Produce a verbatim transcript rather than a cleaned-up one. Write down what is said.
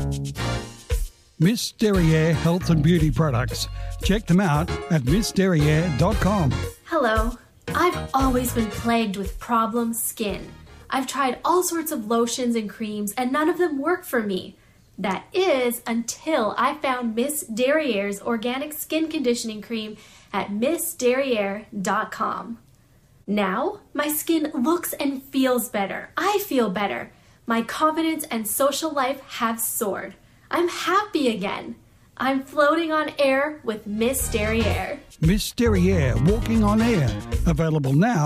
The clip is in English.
Miss Derriere Health and Beauty Products. Check them out at miss derriere dot com. Hello. I've always been plagued with problem skin. I've tried all sorts of lotions and creams and none of them work for me. That is until I found Miss Derriere's organic skin conditioning cream at miss derriere dot com. Now, my skin looks and feels better. I feel better. My confidence and social life have soared. I'm happy again. I'm floating on air with Miss Derriere. Miss Derriere Walking on Air. Available now